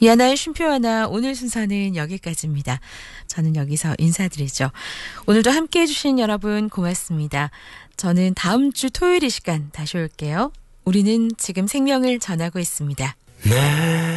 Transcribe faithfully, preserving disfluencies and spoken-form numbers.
이하나의 쉼표 하나 오늘 순서는 여기까지입니다. 저는 여기서 인사드리죠. 오늘도 함께해 주신 여러분 고맙습니다. 저는 다음 주 토요일 이 시간 다시 올게요. 우리는 지금 생명을 전하고 있습니다. 네.